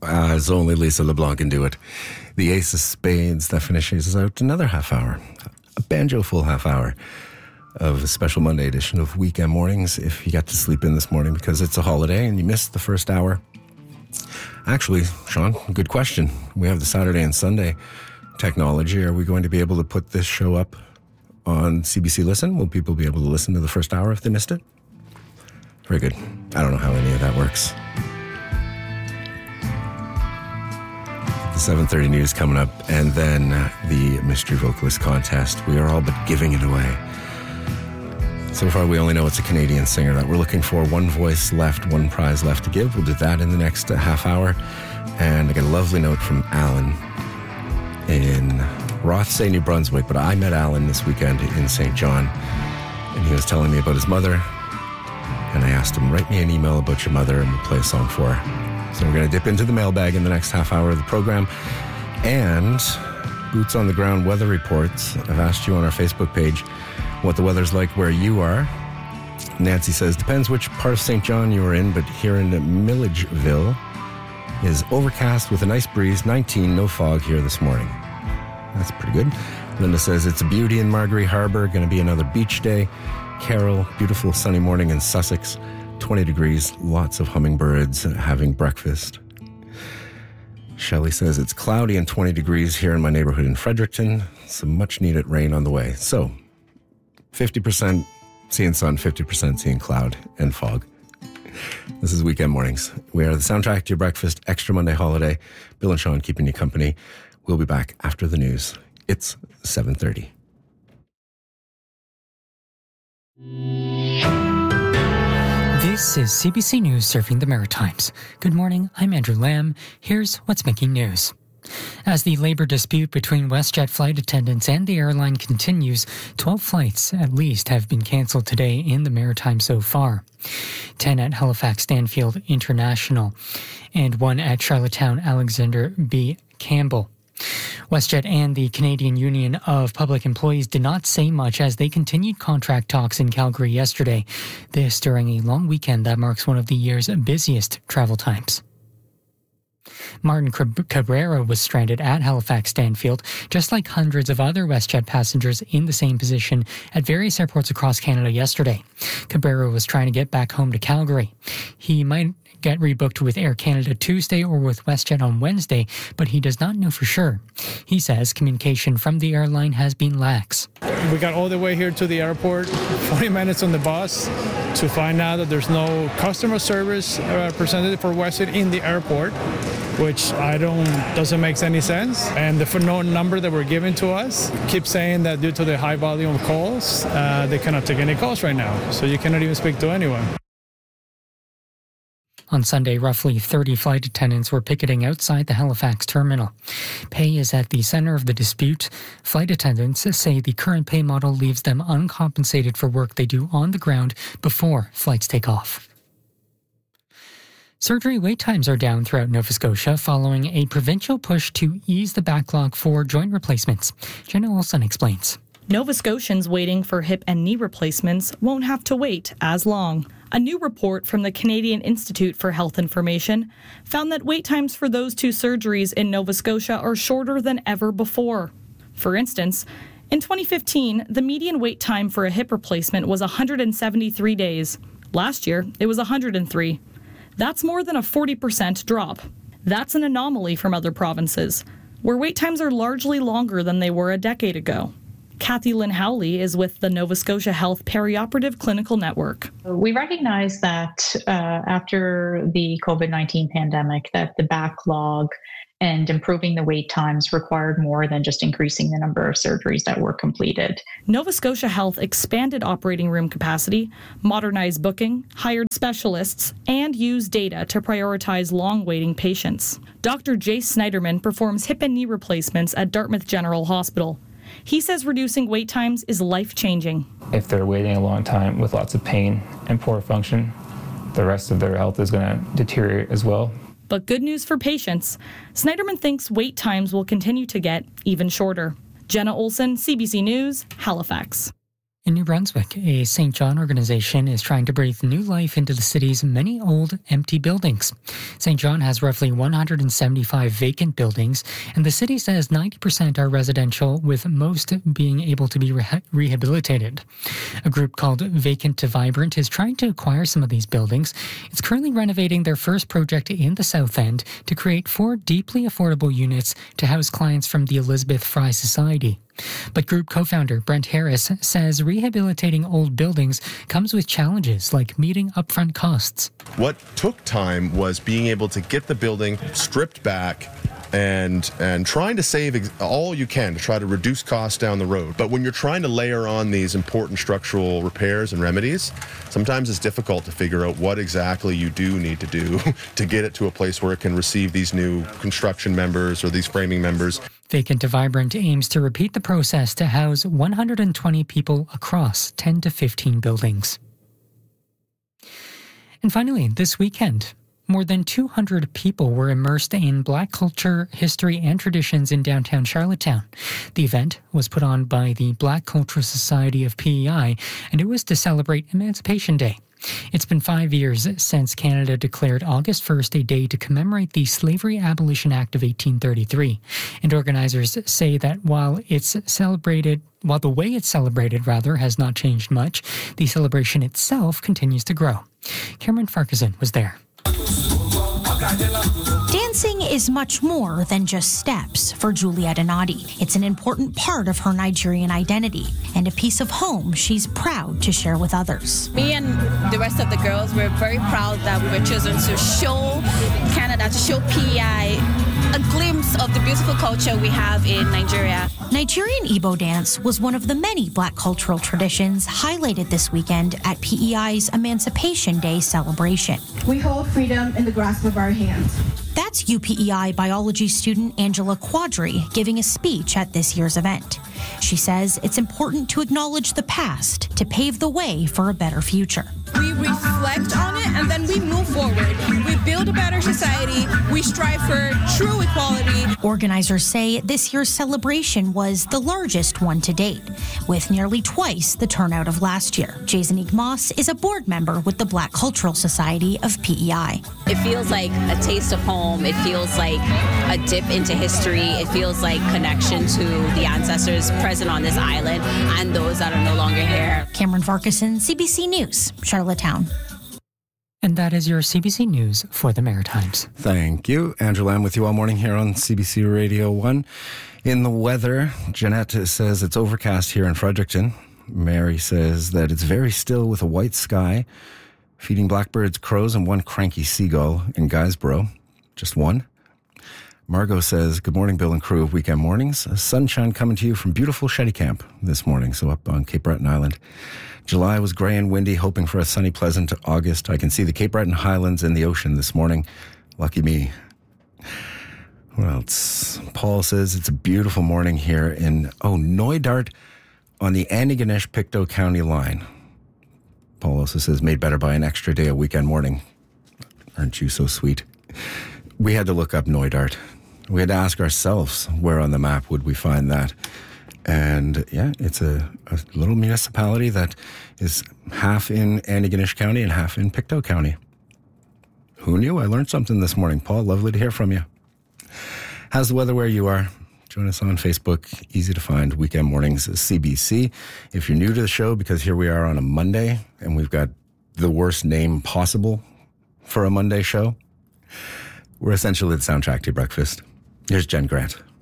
as only Lisa LeBlanc can do it. The Ace of Spades that finishes out another half hour, a banjo full half hour of a special Monday edition of Weekend Mornings. If you got to sleep in this morning because it's a holiday and you missed the first hour. Actually, Sean, good question. We have the Saturday and Sunday technology. Are we going to be able to put this show up on CBC Listen? Will people be able to listen to the first hour if they missed it? Very good. I don't know how any of that works. The 7:30 news coming up, and then the mystery vocalist contest. We are all but giving it away. So far, we only know it's a Canadian singer that we're looking for. One voice left, one prize left to give. We'll do that in the next half hour. And I got a lovely note from Alan in Rothsay, New Brunswick. But I met Alan this weekend in St. John, and he was telling me about his mother. And I asked him, write me an email about your mother, and we'll play a song for her. So we're going to dip into the mailbag in the next half hour of the program. And boots on the ground weather reports. I've asked you on our Facebook page what the weather's like where you are. Nancy says, depends which part of St. John you are in, but here in Milledgeville is overcast with a nice breeze, 19, no fog here this morning. That's pretty good. Linda says, it's a beauty in Margaree Harbour, going to be another beach day. Carol, beautiful sunny morning in Sussex, 20 degrees, lots of hummingbirds having breakfast. Shelley says, it's cloudy and 20 degrees here in my neighborhood in Fredericton. Some much needed rain on the way. So 50% seeing sun, 50% seeing cloud and fog. This is Weekend Mornings. We are the soundtrack to your breakfast, extra Monday holiday. Bill and Sean keeping you company. We'll be back after the news. It's 7:30. This is CBC News serving the Maritimes. Good morning, I'm Andrew Lamb. Here's what's making news. As the labour dispute between WestJet flight attendants and the airline continues, 12 flights at least have been cancelled today in the Maritimes so far. 10 at Halifax Stanfield International and 1 at Charlottetown Alexander B. Campbell. WestJet and the Canadian Union of Public Employees did not say much as they continued contract talks in Calgary yesterday. This during a long weekend that marks one of the year's busiest travel times. Martin Cabrera was stranded at Halifax Stanfield, just like hundreds of other WestJet passengers in the same position at various airports across Canada yesterday. Cabrera was trying to get back home to Calgary. He might get rebooked with Air Canada Tuesday or with WestJet on Wednesday, but he does not know for sure. He says communication from the airline has been lax. We got all the way here to the airport, 40 minutes on the bus, to find out that there's no customer service representative for WestJet in the airport, which doesn't make any sense. And the phone number that were given to us keeps saying that due to the high volume of calls, they cannot take any calls right now. So you cannot even speak to anyone. On Sunday, roughly 30 flight attendants were picketing outside the Halifax terminal. Pay is at the center of the dispute. Flight attendants say the current pay model leaves them uncompensated for work they do on the ground before flights take off. Surgery wait times are down throughout Nova Scotia following a provincial push to ease the backlog for joint replacements. Jenna Olson explains. Nova Scotians waiting for hip and knee replacements won't have to wait as long. A new report from the Canadian Institute for Health Information found that wait times for those two surgeries in Nova Scotia are shorter than ever before. For instance, in 2015, the median wait time for a hip replacement was 173 days. Last year, it was 103. That's more than a 40% drop. That's an anomaly from other provinces, where wait times are largely longer than they were a decade ago. Kathy Lynn Howley is with the Nova Scotia Health Perioperative Clinical Network. We recognize that after the COVID-19 pandemic, that the backlog and improving the wait times required more than just increasing the number of surgeries that were completed. Nova Scotia Health expanded operating room capacity, modernized booking, hired specialists, and used data to prioritize long-waiting patients. Dr. Jace Snyderman performs hip and knee replacements at Dartmouth General Hospital. He says reducing wait times is life-changing. If they're waiting a long time with lots of pain and poor function, the rest of their health is going to deteriorate as well. But good news for patients. Snyderman thinks wait times will continue to get even shorter. Jenna Olson, CBC News, Halifax. In New Brunswick, a St. John organization is trying to breathe new life into the city's many old, empty buildings. St. John has roughly 175 vacant buildings, and the city says 90% are residential, with most being able to be rehabilitated. A group called Vacant to Vibrant is trying to acquire some of these buildings. It's currently renovating their first project in the South End to create 4 deeply affordable units to house clients from the Elizabeth Fry Society. But group co-founder Brent Harris says rehabilitating old buildings comes with challenges like meeting upfront costs. What took time was being able to get the building stripped back and trying to save all you can to try to reduce costs down the road. But when you're trying to layer on these important structural repairs and remedies, sometimes it's difficult to figure out what exactly you do need to do to get it to a place where it can receive these new construction members or these framing members. Vacant to Vibrant aims to repeat the process to house 120 people across 10 to 15 buildings. And finally, this weekend, more than 200 people were immersed in Black culture, history, and traditions in downtown Charlottetown. The event was put on by the Black Cultural Society of PEI, and it was to celebrate Emancipation Day. It's been 5 years since Canada declared August 1st a day to commemorate the Slavery Abolition Act of 1833. And organizers say that while the way it's celebrated has not changed much, the celebration itself continues to grow. Cameron Farquharson was there. Dancing is much more than just steps for Juliet Anadi. It's an important part of her Nigerian identity and a piece of home she's proud to share with others. Me and the rest of the girls were very proud that we were chosen to show Canada, to show PEI a glimpse of the beautiful culture we have in Nigeria. Nigerian Igbo dance was one of the many Black cultural traditions highlighted this weekend at PEI's Emancipation Day celebration. We hold freedom in the grasp of our hands. That's UPEI biology student Angela Quadri giving a speech at this year's event. She says it's important to acknowledge the past to pave the way for a better future. We reflect on it and then we move forward. We build a better society. We strive for true equality. Organizers say this year's celebration was the largest one to date, with nearly twice the turnout of last year. Jason Igmas is a board member with the Black Cultural Society of PEI. It feels like a taste of home. It feels like a dip into history. It feels like connection to the ancestors present on this island and those that are no longer here. Cameron Farquharson, CBC News, Charlottetown. And that is your CBC News for the Maritimes. Thank you. Andrew Lamb with you all morning here on CBC Radio 1. In the weather, Jeanette says it's overcast here in Fredericton. Mary says that it's very still with a white sky, feeding blackbirds, crows, and one cranky seagull in Guysborough. Just one. Margot says, good morning, Bill and crew of Weekend Mornings. Sunshine coming to you from beautiful Shetty Camp this morning, so up on Cape Breton Island. July was grey and windy, hoping for a sunny, pleasant August. I can see the Cape Breton Highlands and the ocean this morning. Lucky me. What else? Paul says it's a beautiful morning here in, Knoydart on the Antigonish-Pictou County line. Paul also says, made better by an extra day of Weekend Morning. Aren't you so sweet? We had to look up Knoydart. We had to ask ourselves where on the map would we find that. And yeah, it's a little municipality that is half in Antigonish County and half in Pictou County. Who knew? I learned something this morning. Paul, lovely to hear from you. How's the weather where you are? Join us on Facebook. Easy to find. Weekend Mornings CBC. If you're new to the show, because here we are on a Monday and we've got the worst name possible for a Monday show, we're essentially the soundtrack to your breakfast. Here's Jen Grant.